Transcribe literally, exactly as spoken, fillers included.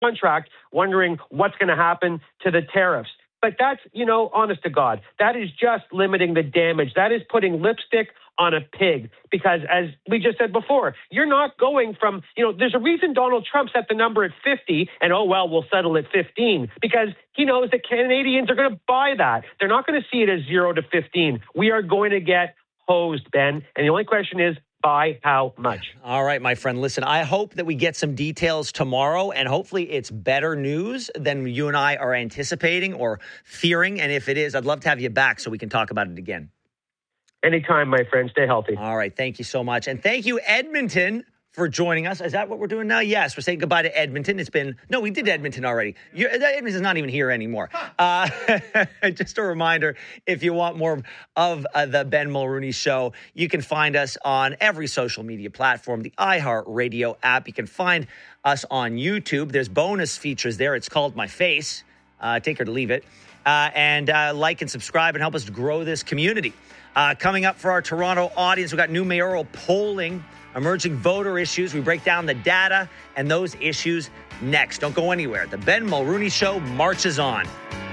contract wondering what's going to happen to the tariffs. But that's, you know, honest to God, that is just limiting the damage. That is putting lipstick on a pig, because as we just said before, you're not going from, you know, there's a reason Donald Trump set the number at fifty and, oh, well, we'll settle at fifteen, because he knows that Canadians are going to buy that. They're not going to see it as zero to fifteen. We are going to get hosed, Ben. And the only question is, by how much? All right, my friend. Listen, I hope that we get some details tomorrow, and hopefully it's better news than you and I are anticipating or fearing. And if it is, I'd love to have you back so we can talk about it again. Anytime, my friend. Stay healthy. All right. Thank you so much. And thank you, Edmonton, for joining us. Is that what we're doing now? Yes, we're saying goodbye to Edmonton. It's been, no, we did Edmonton already. You're, Edmonton's not even here anymore. Uh, just a reminder, if you want more of uh, the Ben Mulrooney Show, you can find us on every social media platform, the iHeartRadio app. You can find us on YouTube. There's bonus features there. It's called My Face. Uh, take her to leave it. Uh, and uh, like and subscribe and help us grow this community. Uh, coming up for our Toronto audience, we've got new mayoral polling, emerging voter issues. We break down the data and those issues next. Don't go anywhere. The Ben Mulrooney Show marches on.